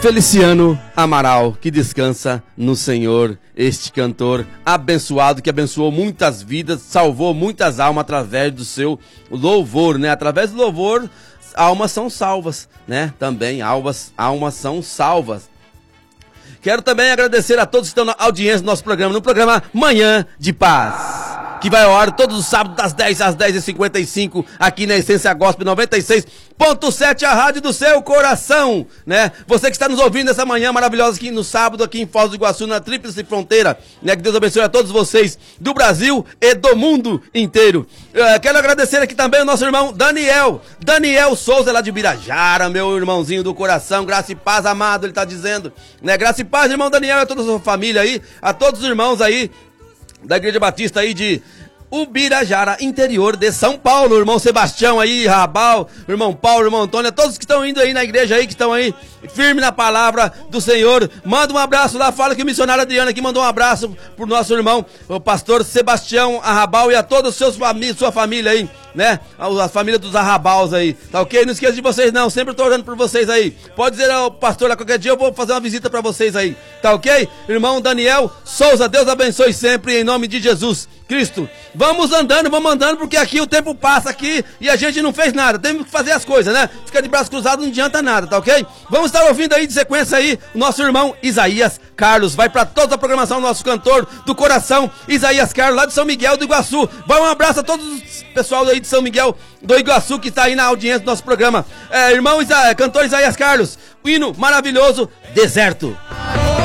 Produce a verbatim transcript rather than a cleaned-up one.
Feliciano Amaral, que descansa no Senhor, este cantor abençoado que abençoou muitas vidas, salvou muitas almas através do seu louvor, né? Através do louvor, almas são salvas, né? Também almas, almas são salvas. Quero também agradecer a todos que estão na audiência do nosso programa, no programa Manhã de Paz, que vai ao ar todos os sábados das dez às dez e cinquenta e cinco, aqui na Essência Gospel noventa e seis ponto sete, a rádio do seu coração, né? Você que está nos ouvindo essa manhã maravilhosa aqui no sábado, aqui em Foz do Iguaçu, na Tríplice Fronteira, né? Que Deus abençoe a todos vocês do Brasil e do mundo inteiro. Uh, quero agradecer aqui também o nosso irmão Daniel, Daniel Souza, lá de Birajara, meu irmãozinho do coração, graça e paz, amado, ele tá dizendo, né? Graça e paz, irmão Daniel, e a toda a sua família aí, a todos os irmãos aí da Igreja Batista aí de Ubirajara, interior de São Paulo, irmão Sebastião aí, Rabal, irmão Paulo, irmão Antônio, todos que estão indo aí na igreja aí, que estão aí firme na palavra do Senhor. Manda um abraço lá, fala que o missionário Adriano aqui mandou um abraço pro nosso irmão, o pastor Sebastião Arrabal, e a todos os seus famílias, sua família aí, né? A família dos Arrabaus aí, tá ok? Não esqueça de vocês não, sempre tô orando por vocês aí. Pode dizer ao pastor lá, qualquer dia eu vou fazer uma visita pra vocês aí, tá ok? Irmão Daniel Souza, Deus abençoe sempre em nome de Jesus Cristo. Vamos andando, vamos andando, porque aqui o tempo passa aqui e a gente não fez nada. Temos que fazer as coisas, né? Ficar de braço cruzado não adianta nada, tá ok? Vamos estar ouvindo aí de sequência aí o nosso irmão Isaías Carlos. Vai pra toda a programação do nosso cantor do coração, Isaías Carlos, lá de São Miguel do Iguaçu. Vai um abraço a todos os pessoal aí de São Miguel do Iguaçu que está aí na audiência do nosso programa. É, irmão Isa, cantor Isaías Carlos, o hino maravilhoso, Deserto.